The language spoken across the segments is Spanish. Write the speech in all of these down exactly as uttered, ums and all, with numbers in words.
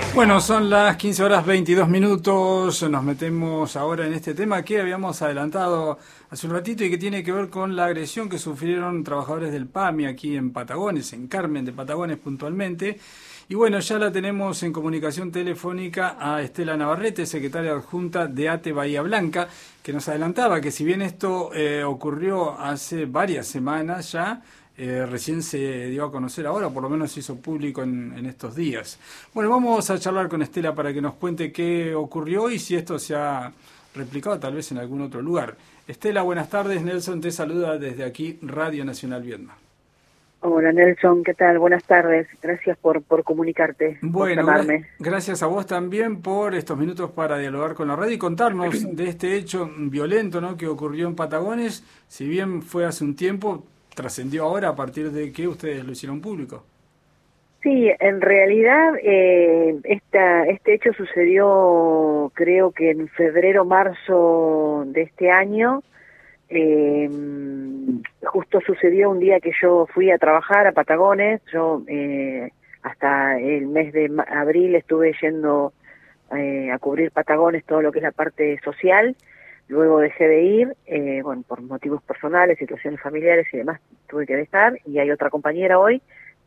Bueno, son las quince horas veintidós minutos, nos metemos ahora en este tema que habíamos adelantado hace un ratito y que tiene que ver con la agresión que sufrieron trabajadores del PAMI aquí en Patagones, en Carmen de Patagones puntualmente. Y bueno, ya la tenemos en comunicación telefónica a Estela Navarrete, secretaria adjunta de ATE Bahía Blanca, que nos adelantaba que si bien esto eh, ocurrió hace varias semanas ya, Eh, recién se dio a conocer ahora, por lo menos se hizo público en, en estos días. Bueno, vamos a charlar con Estela para que nos cuente qué ocurrió y si esto se ha replicado tal vez en algún otro lugar. Estela, buenas tardes. Nelson te saluda desde aquí, Radio Nacional Viedma. Hola Nelson, ¿qué tal? Buenas tardes. Gracias por, por comunicarte, Bueno, por llamarme. gra gracias a vos también por estos minutos para dialogar con la radio y contarnos de este hecho violento, ¿no?, que ocurrió en Patagones. Si bien fue hace un tiempo, trascendió ahora a partir de que ustedes lo hicieron público. Sí, en realidad eh, esta, este hecho sucedió creo que en febrero, marzo de este año. Eh, justo sucedió un día que yo fui a trabajar a Patagones. Yo eh, hasta el mes de abril estuve yendo eh, a cubrir Patagones, todo lo que es la parte social. Luego dejé de ir, eh, bueno, por motivos personales, situaciones familiares y demás, tuve que dejar, y hay otra compañera hoy.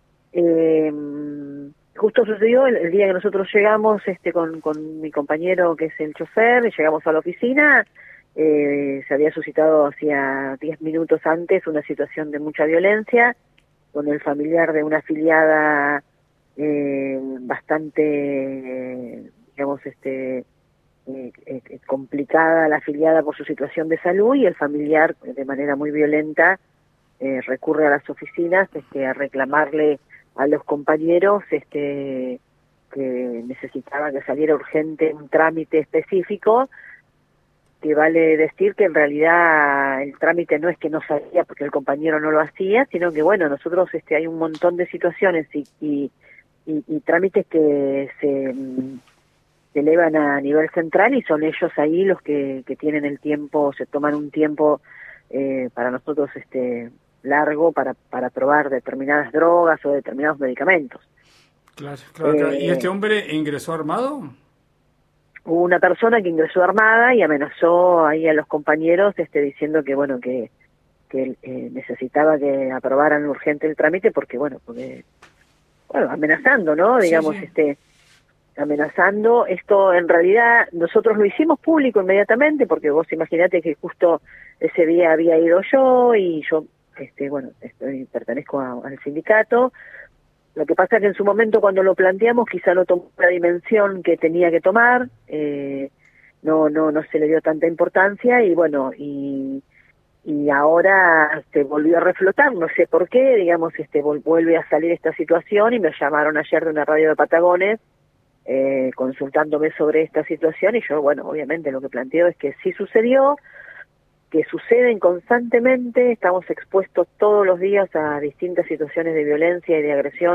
Eh, justo sucedió el, el día que nosotros llegamos este con, con mi compañero, que es el chofer, y llegamos a la oficina. Eh, se había suscitado hacía diez minutos antes una situación de mucha violencia, con el familiar de una afiliada eh, bastante, eh, digamos, este... Eh, eh, complicada la afiliada por su situación de salud, y el familiar de manera muy violenta eh, recurre a las oficinas este, a reclamarle a los compañeros este, que necesitaba que saliera urgente un trámite específico, que vale decir que en realidad el trámite no es que no salía porque el compañero no lo hacía, sino que bueno, nosotros este, hay un montón de situaciones y, y, y, y trámites que se... se elevan a nivel central, y son ellos ahí los que, que tienen el tiempo, se toman un tiempo eh, para nosotros este largo para, para probar determinadas drogas o determinados medicamentos. Claro, claro, claro. Eh, ¿Y este hombre ingresó armado? Hubo una persona que ingresó armada y amenazó ahí a los compañeros este diciendo que bueno que, que eh, necesitaba que aprobaran urgente el trámite porque bueno, porque bueno, amenazando, ¿no? Sí, Digamos, sí. este amenazando. Esto en realidad nosotros lo hicimos público inmediatamente, porque vos imaginate que justo ese día había ido yo, y yo este bueno estoy, pertenezco a, al sindicato. Lo que pasa es que en su momento, cuando lo planteamos, quizá no tomó la dimensión que tenía que tomar, eh, no no no se le dio tanta importancia, y bueno, y y ahora se volvió a reflotar, no sé por qué, digamos, este vuelve a salir esta situación, y me llamaron ayer de una radio de Patagones Eh, consultándome sobre esta situación, y yo, bueno, obviamente lo que planteo es que sí sucedió, que suceden constantemente, estamos expuestos todos los días a distintas situaciones de violencia y de agresión